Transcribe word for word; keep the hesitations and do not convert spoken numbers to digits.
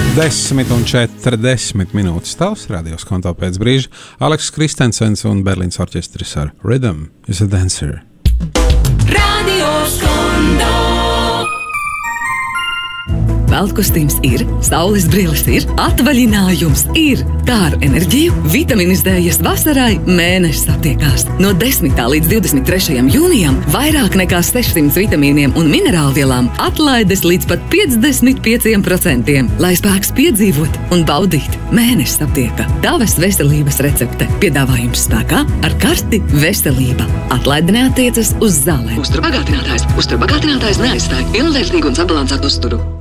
Desmit un četrdesmit minūtes tavs radios konto pēc brīža. Aleks Kristensens un Berlīnas orķestris ar Rhythm is a Dancer. Radios konto. Veltkostīms ir, saules brilles ir, atvaļinājums ir. Tā ar enerģiju vitaminizējies vasarai mēnesis attiekās. No desmitā līdz divdesmit trešajam jūnijam vairāk nekā sešsimt vitamīniem un minerālvielām atlaides līdz pat piecdesmit pieciem procentiem, lai spēks piedzīvot un baudīt. Mēnesis aptieka. Tavas veselības recepte. Piedāvājums spēkā ar karti veselība. Atlaide neatiecas uz zālēm. Uztura bagātinātājs. Uztura bagātinātājs neaizstāj ilgvērtīgu un sabalansētu uzturu.